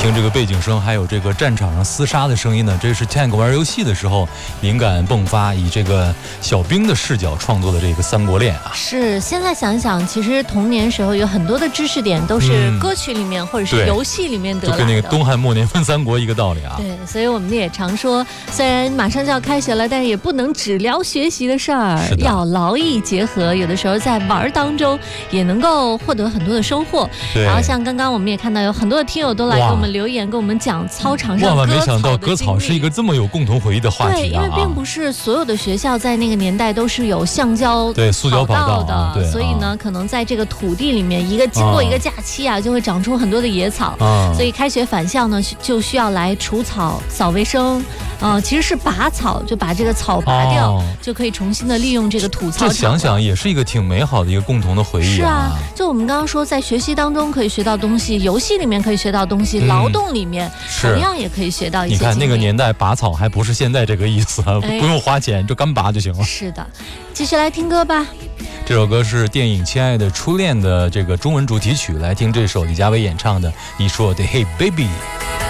听这个背景声，还有这个战场上厮杀的声音呢，这是 Tank 玩游戏的时候灵感迸发，以这个小兵的视角创作的这个三国恋啊。 是，现在想想，其实童年时候有很多的知识点都是歌曲里面或者是游戏里面得来的， 就跟那个东汉末年分三国一个道理啊。 对，所以我们也常说，虽然马上就要开学了，但是也不能只聊学习的事儿，要劳逸结合。有的时候在玩当中也能够获得很多的收获。然后像刚刚我们也看到有很多的听友都来给我们留言，跟我们讲操场上万万没想到割草是一个这么有共同回忆的话题啊！ 对，因为并不是所有的学校在那个年代都是有橡胶塑胶跑道的， 对， 所以呢，可能在这个土地里面，经过一个假期啊，就会长出很多的野草。所以开学返校呢，就需要来除草、扫卫生。其实是拔草，就把这个草拔掉，就可以重新的利用这个土操场。 这想想也是一个挺美好的一个共同的回忆啊！ 是啊，就我们刚刚说，在学习当中可以学到东西，游戏里面可以学到东西，劳动里面同样也可以学到一些。 你看那个年代拔草还不是现在这个意思啊，不用花钱，就干拔就行了。 是的，继续来听歌吧。 这首歌是电影《亲爱的初恋》的这个中文主题曲，来听这首李佳薇演唱的《你说的 Hey Baby》。